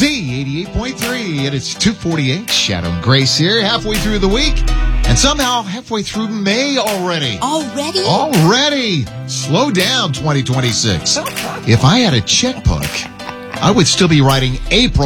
Z88.3, and it's 2:48. Shadow and Grace here, halfway through the week, and somehow halfway through May already. Already? Slow down, 2026. If I had a checkbook, I would still be writing April